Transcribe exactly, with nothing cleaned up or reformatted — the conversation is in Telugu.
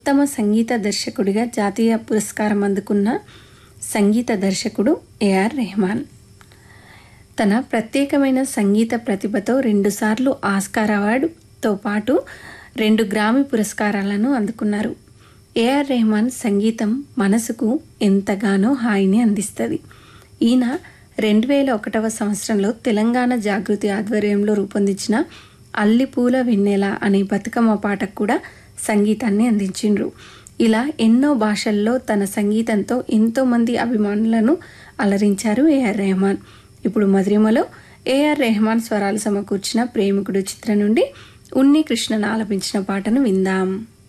ఉత్తమ సంగీత దర్శకుడిగా జాతీయ పురస్కారం అందుకున్న సంగీత దర్శకుడు ఏఆర్ రెహమాన్. తన ప్రత్యేకమైన సంగీత ప్రతిభతో రెండుసార్లు ఆస్కార్ అవార్డుతో పాటు రెండు గ్రామీ పురస్కారాలను అందుకున్నారు. ఏఆర్ రెహమాన్ సంగీతం మనసుకు ఎంతగానో హాయిని అందిస్తుంది. ఈయన రెండు వేల ఒకటవ సంవత్సరంలో తెలంగాణ జాగృతి ఆధ్వర్యంలో రూపొందించిన అల్లిపూల వెన్నెల అనే బతుకమ్మ పాటకు కూడా సంగీతాన్ని అందించిండ్రు. ఇలా ఎన్నో భాషల్లో తన సంగీతంతో ఎంతోమంది అభిమానులను అలరించారు ఏఆర్ రెహమాన్. ఇప్పుడు మధురిమలో ఏఆర్ రెహమాన్ స్వరాలు సమకూర్చిన ప్రేమికుడు చిత్రం నుండి ఉన్ని కృష్ణను ఆలపించిన పాటను విందాం.